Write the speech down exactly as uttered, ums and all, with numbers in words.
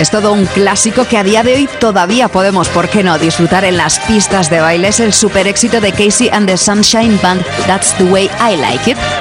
Es todo un clásico que a día de hoy todavía podemos, ¿por qué no?, disfrutar en las pistas de baile. Es el super éxito de Casey and the Sunshine Band, That's the Way I Like It.